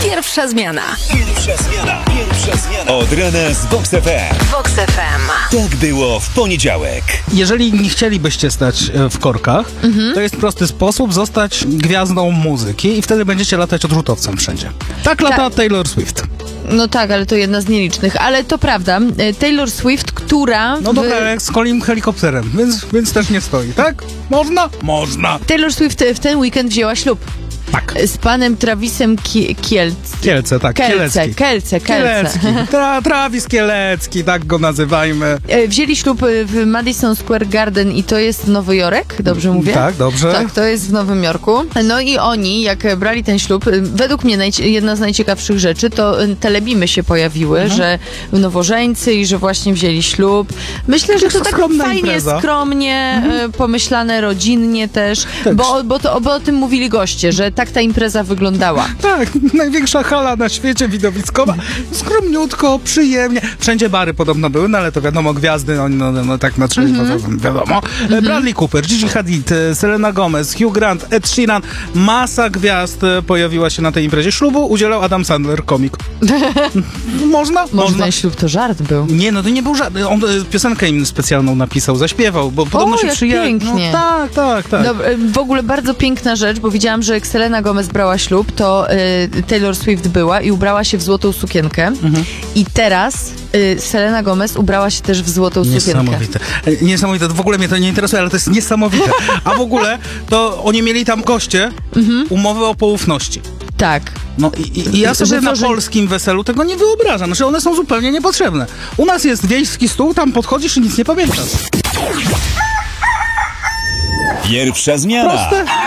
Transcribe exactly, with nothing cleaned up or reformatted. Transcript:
Pierwsza zmiana. Pierwsza zmiana. Pierwsza zmiana. Od rana z Vox F M. Vox F M. Tak było w poniedziałek. Jeżeli nie chcielibyście stać e, w korkach, Mhm. to jest prosty sposób zostać gwiazdą muzyki i wtedy będziecie latać odrzutowcem wszędzie. Tak lata Tak. Taylor Swift. No tak, ale to jedna z nielicznych. Ale to prawda, e, Taylor Swift, która... No w- dobra, jak z kolim helikopterem, więc, więc też nie stoi, tak? Można? Można. Taylor Swift w ten weekend wzięła ślub Tak. z panem Travisem Ki- Kielc... Kielce, tak, Kielce, Kielecki. Kielce, Kielce. Kielecki. Tra, Travis Kielecki, tak go nazywajmy. E, Wzięli ślub e, w Madison Square Garden i to jest Nowy Jork, dobrze mówię? Tak, dobrze. Tak, to jest w Nowym Jorku. No i oni, jak e, brali ten ślub, e, według mnie najci- jedna z najciekawszych rzeczy, to e, telebimy się pojawiły, Mhm. że nowożeńcy i że właśnie wzięli ślub. Myślę, że Jest to to tak skromna fajnie, impreza. Mhm. skromnie, e, pomyślane rodzinnie też, Tak. bo, bo, to, bo o tym mówili goście, że tak ta impreza wyglądała. Tak, największa hala na świecie widowiskowa. Skromniutko, przyjemnie. Wszędzie bary podobno były, no ale to wiadomo, gwiazdy, no, no, no, no tak na trzeźwo, Mhm. to wiadomo. E, Bradley Cooper, Gigi Hadid, e, Selena Gomez, Hugh Grant, Ed Sheeran. Masa gwiazd e, pojawiła się na tej imprezie. Ślubu udzielał Adam Sandler, komik. Można? Może ten ślub to żart był. Nie, no to nie był żadny. On e, piosenkę im specjalną napisał, zaśpiewał, bo podobno się jak przyjaźnił. pięknie. No, tak, tak, tak. Dobra, w ogóle bardzo piękna rzecz, bo widziałam, że jak Selena Gomez brała ślub, to y, Taylor Swift była i ubrała się w złotą sukienkę. Mhm. I teraz y, Selena Gomez ubrała się też w złotą sukienkę. Niesamowite. E, Niesamowite. W ogóle mnie to nie interesuje, ale to jest niesamowite. A w ogóle to oni mieli tam goście umowę o poufności. Tak. No i, i, i ja sobie na Wytworzy- polskim weselu tego nie wyobrażam. Znaczy one są zupełnie niepotrzebne. U nas jest wiejski stół, tam podchodzisz i nic nie pamiętasz. Pierwsza zmiana. Proste.